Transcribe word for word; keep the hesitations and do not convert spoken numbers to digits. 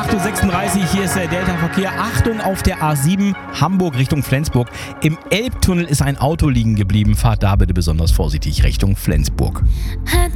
acht Uhr sechsunddreißig, hier ist der Delta-Verkehr. Achtung auf der A sieben Hamburg Richtung Flensburg. Im Elbtunnel ist ein Auto liegen geblieben. Fahrt da bitte besonders vorsichtig Richtung Flensburg. Hat